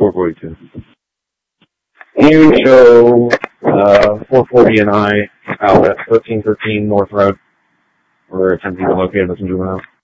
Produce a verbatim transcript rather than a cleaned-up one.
four forty-two. You show uh, four forty and I out at thirteen thirteen North Road. We're attempting to locate a missing juvenile.